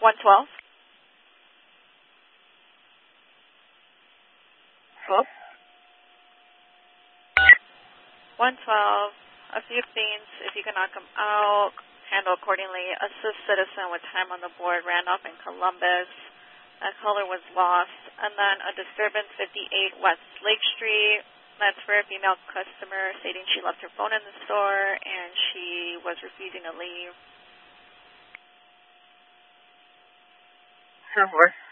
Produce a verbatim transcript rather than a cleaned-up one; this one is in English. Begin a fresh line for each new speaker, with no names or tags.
one twelve.
Hello?
one twelve. A few things, if you can knock them out, handle accordingly. Assist citizen with time on the board, ran off in Columbus. A caller was lost. And then a disturbance, fifty-eight West Lake Street. That's for a female customer stating she left her phone in the store and she was refusing to leave.
Over.